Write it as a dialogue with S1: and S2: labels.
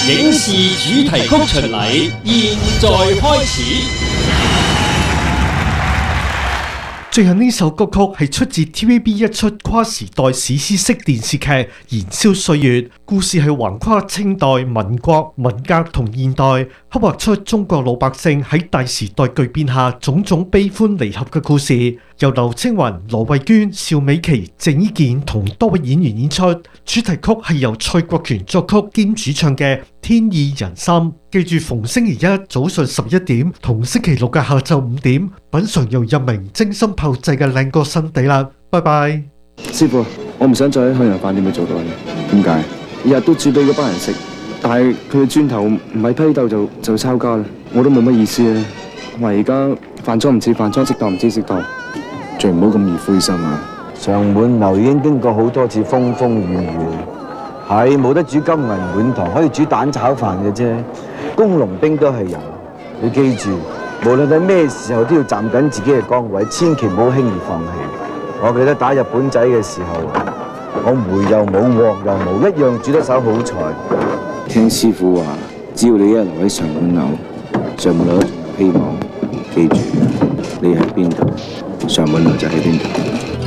S1: 影視主題曲巡禮現在開始。
S2: 最近呢首歌曲係出自 TVB 一出跨時代史詩式電視劇《燃燒歲月》，故事係橫跨清代、民國、文革同現代，刻畫出中國老百姓喺大時代巨變下種種悲歡離合嘅故事。由劉青雲、羅慧娟、邵美琪、鄭伊健同多位演員演出，主題曲係由蔡國權作曲兼主唱嘅《天意人心》。記住逢星期一早上11點同星期六嘅下晝5點，品嚐由任明精心炮製嘅靚歌新地啦！拜拜。
S3: 師傅，我唔想再喺向陽飯店去做到啦。點解？日日都煮俾嗰班人食，但係佢哋轉頭唔係批鬥就抄家啦，我都冇乜意思啊。同埋而家飯莊唔似飯莊，食檔唔知食檔，最唔好咁易灰心啊！
S4: 上滿樓已經經過好多次風風雨雨，係冇得煮金銀滿堂，可以煮蛋炒飯嘅啫。工農兵都係人，你記住，無論喺咩時候都要站緊自己嘅崗位，千祈唔好輕易放棄。我記得打日本仔嘅時候，我煤又冇鑊又冇，一樣煮得手好菜。
S3: 聽師傅話，只要你一留喺上滿樓，上滿樓仲有希望。記住，你喺邊度，上滿樓就喺邊度。